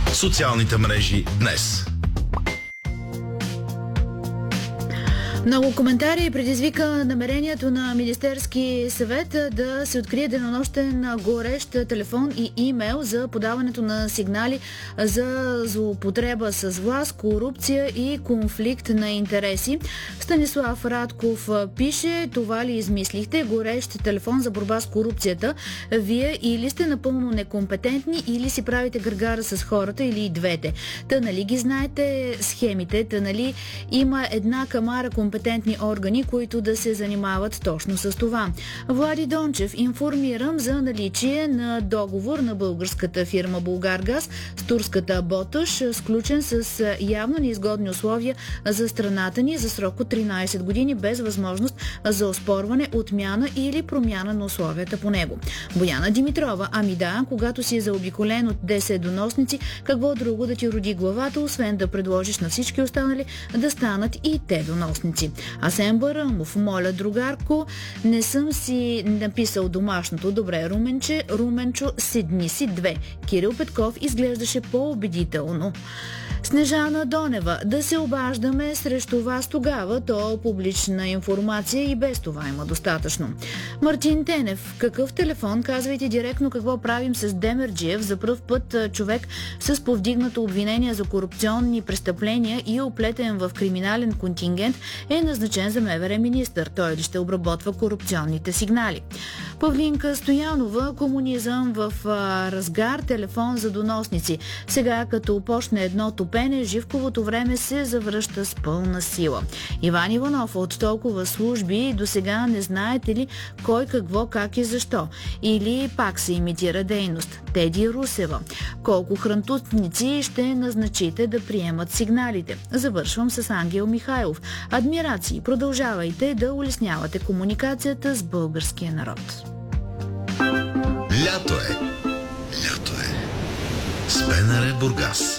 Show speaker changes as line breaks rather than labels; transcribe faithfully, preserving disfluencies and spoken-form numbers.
Социалните мрежи днес.
Много коментари предизвика намерението на Министерски съвет да се открие денонощен горещ телефон и имейл за подаването на сигнали за злоупотреба с власт, корупция и конфликт на интереси. Станислав Радков пише: това ли измислихте? Горещ телефон за борба с корупцията. Вие или сте напълно некомпетентни, или си правите гъргара с хората, или и двете. Та нали ги знаете схемите? Та нали има една камара компетентни органи, които да се занимават точно с това. Влади Дончев: информирам за наличие на договор на българската фирма Булгаргаз с турската Боташ, сключен с явно неизгодни условия за страната ни за срок от тринайсет години, без възможност за оспорване, отмяна или промяна на условията по него. Бояна Димитрова: ами да, когато си заобиколен от десет доносници, какво друго да ти роди главата, освен да предложиш на всички останали да станат и те доносници. Асен Барамов: моля, другарко, не съм си написал домашното. Добре, Руменче, Руменчо, седни си две. Кирил Петков изглеждаше по-убедително. Снежана Донева: да се обаждаме срещу вас тогава, то публична информация и без това има достатъчно. Мартин Тенев: какъв телефон? Казвайте директно какво правим с Демерджиев. За пръв път човек с повдигнато обвинение за корупционни престъпления и оплетен в криминален контингент е назначен за МВР министър. Той ли ще обработва корупционните сигнали? Павлинка Стоянова: комунизъм в а, разгар, телефон за доносници. Сега, като почне едно топене, Живковото време се завръща с пълна сила. Иван Иванов: от толкова служби до сега не знаете ли кой, какво, как и защо? Или пак се имитира дейност? Теди Русева: колко хрантутници ще назначите да приемат сигналите? Завършвам с Ангел Михайлов: адмирации, продължавайте да улеснявате комуникацията с българския народ.
Лято е. Лято е. С БНР Бургас.